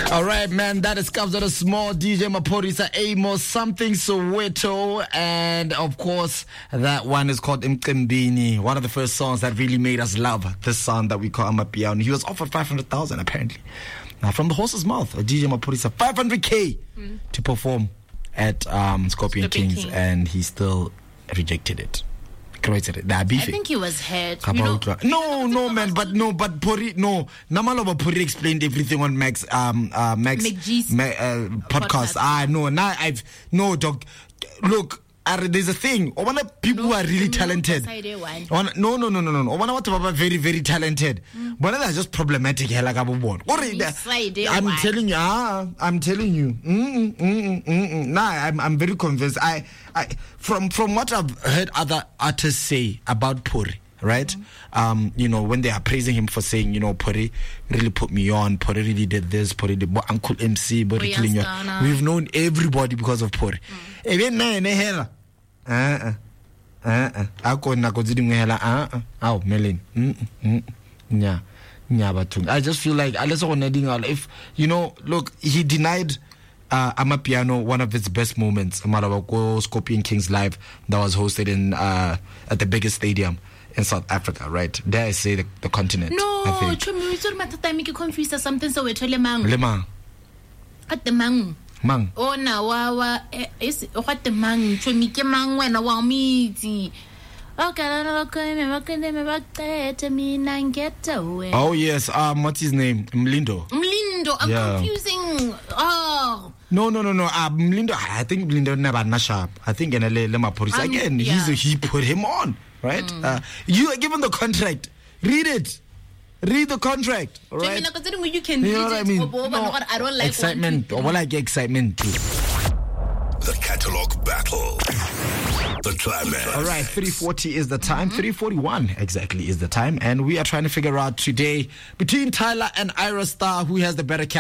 All right, man, that is Kabza the Small, DJ Maphorisa, Amos, Something Soweto, and of course, that one is called Mqimbini, one of the first songs that really made us love this song that we call Amapiano. He was offered 500,000 apparently. Now, from the horse's mouth, DJ Maphorisa, 500K to perform at Scorpion Kings, and he still rejected it. I think he was hurt. No, man, but Puri, no. Namaloba Puri explained everything on Max podcast. No, dog. Look, there's a thing. People who are really talented. No. Very, very talented. But they're just problematic. I'm telling you. Nah, I'm very convinced. From what I've heard other artists say about Puri, right? When they are praising him for saying, Puri really put me on, Puri really did this, Puri did Uncle MC, Puri killing you. We've known everybody because of Puri. Melin. I just feel like if look, he denied Amapiano one of its best moments, Scorpion Kings Live, that was hosted in at the biggest stadium in South Africa, right? Dare I say the continent? No, I think. Confused something so we're telling Mang. At the Mang. Mang. Oh, now, is what the Mang, Chumike Mang, when I want me. Oh yes, what's his name? Mlindo, I'm confusing. Oh no. Mlindo, I think Mlindo never nasha. I think Maphorisa again. He put him on, right? You are given the contract. Read it. Read the contract, all right? You can read what I mean? I don't like excitement. Or like excitement too. The catalog battle. The climax. All right, 3:40 is the time. 3:41 exactly is the time, and we are trying to figure out today between Tyler and Ira Star who has the better